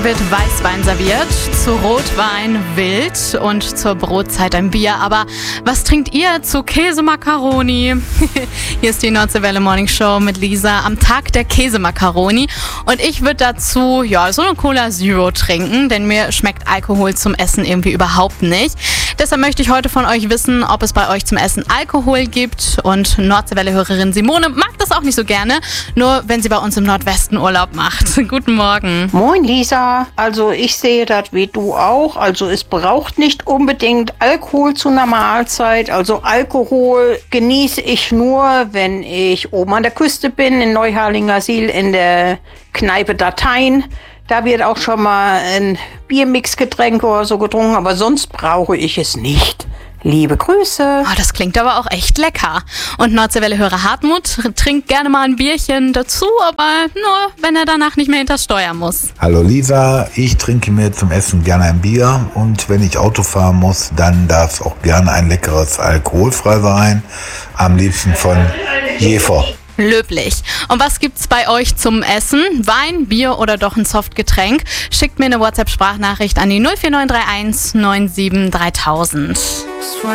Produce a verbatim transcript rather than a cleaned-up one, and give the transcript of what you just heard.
wird Weißwein serviert, zu Rotwein wild und zur Brotzeit ein Bier. Aber was trinkt ihr zu Käsemakaroni? Hier ist die Nordseewelle Morning Show mit Lisa am Tag der Käsemakaroni. Und ich würde dazu ja so eine Cola Zero trinken, denn mir schmeckt Alkohol zum Essen irgendwie überhaupt nicht. Deshalb möchte ich heute von euch wissen, ob es bei euch zum Essen Alkohol gibt. Und Nordseewelle-Hörerin Simone mag das auch nicht so gerne, nur wenn sie bei uns im Nordwesten Urlaub macht. Guten Morgen. Moin Lisa, also ich sehe das wie du auch. Also es braucht nicht unbedingt Alkohol zu einer Mahlzeit. Also Alkohol genieße ich nur, wenn ich oben an der Küste bin, in Neuharlingersiel in der Kneipe Dateien. Da wird auch schon mal ein Biermixgetränk oder so getrunken, aber sonst brauche ich es nicht. Liebe Grüße. Oh, das klingt aber auch echt lecker. Und Nordseewelle-Hörer Hartmut trinkt gerne mal ein Bierchen dazu, aber nur, wenn er danach nicht mehr hinter Steuer muss. Hallo Lisa, ich trinke mir zum Essen gerne ein Bier und wenn ich Auto fahren muss, dann darf es auch gerne ein leckeres alkoholfrei sein. Am liebsten von Jefer. Löblich. Und was gibt's bei euch zum Essen? Wein, Bier oder doch ein Softgetränk? Schickt mir eine WhatsApp-Sprachnachricht an die null vier neun drei eins neun sieben dreitausend.